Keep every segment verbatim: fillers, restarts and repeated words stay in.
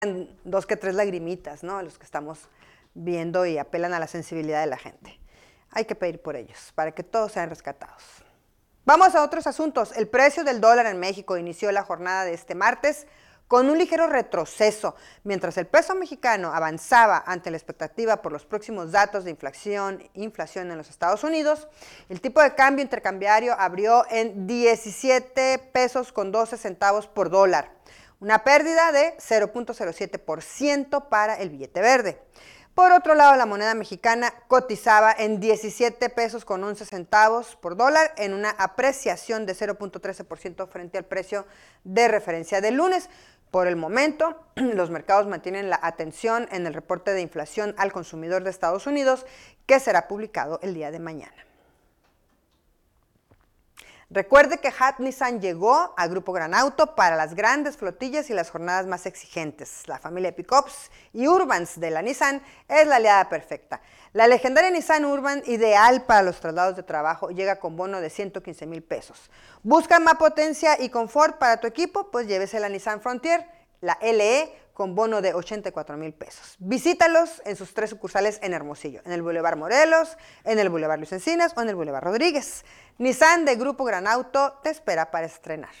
dos que tres lagrimitas, ¿no? Los que estamos viendo y apelan a la sensibilidad de la gente. Hay que pedir por ellos, para que todos sean rescatados. Vamos a otros asuntos. El precio del dólar en México inició la jornada de este martes con un ligero retroceso, mientras el peso mexicano avanzaba ante la expectativa por los próximos datos de inflación, inflación en los Estados Unidos. El tipo de cambio intercambiario abrió en diecisiete pesos con doce centavos por dólar, una pérdida de cero punto cero siete por ciento para el billete verde. Por otro lado, la moneda mexicana cotizaba en diecisiete pesos con once centavos por dólar, en una apreciación de cero punto trece por ciento frente al precio de referencia del lunes. Por el momento, los mercados mantienen la atención en el reporte de inflación al consumidor de Estados Unidos, que será publicado el día de mañana. Recuerde que H A T Nissan llegó a Grupo Gran Auto para las grandes flotillas y las jornadas más exigentes. La familia de pickups y Urbans de la Nissan es la aliada perfecta. La legendaria Nissan Urban, ideal para los traslados de trabajo, llega con bono de ciento quince mil pesos. ¿Busca más potencia y confort para tu equipo? Pues llévese la Nissan Frontier, la L E, con bono de ochenta y cuatro mil pesos. Visítalos en sus tres sucursales en Hermosillo, en el Boulevard Morelos, en el Boulevard Luis Encinas o en el Boulevard Rodríguez. Nissan de Grupo Gran Auto te espera para estrenar.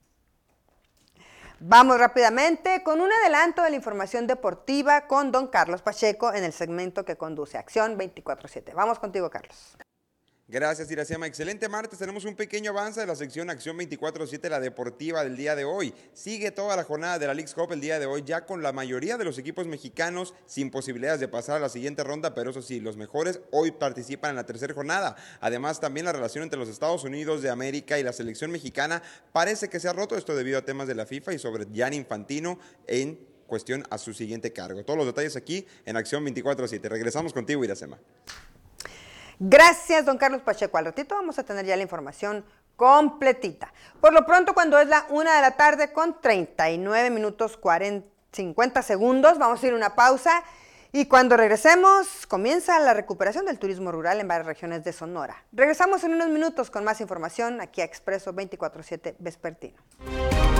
Vamos rápidamente con un adelanto de la información deportiva con don Carlos Pacheco en el segmento que conduce Acción veinticuatro siete. Vamos contigo, Carlos. Gracias, Iracema. Excelente martes. Tenemos un pequeño avance de la sección Acción veinticuatro siete, la deportiva del día de hoy. Sigue toda la jornada de la Leagues Cup el día de hoy, ya con la mayoría de los equipos mexicanos sin posibilidades de pasar a la siguiente ronda, pero eso sí, los mejores hoy participan en la tercera jornada. Además, también la relación entre los Estados Unidos de América y la selección mexicana parece que se ha roto, esto debido a temas de la FIFA y sobre Gianni Infantino en cuestión a su siguiente cargo. Todos los detalles aquí en Acción veinticuatro siete. Regresamos contigo, Iracema. Gracias, don Carlos Pacheco. Al ratito vamos a tener ya la información completita. Por lo pronto, cuando es la una de la tarde con treinta y nueve minutos cuarenta, cincuenta segundos, vamos a ir a una pausa y cuando regresemos comienza la recuperación del turismo rural en varias regiones de Sonora. Regresamos en unos minutos con más información aquí a Expreso veinticuatro siete Vespertino.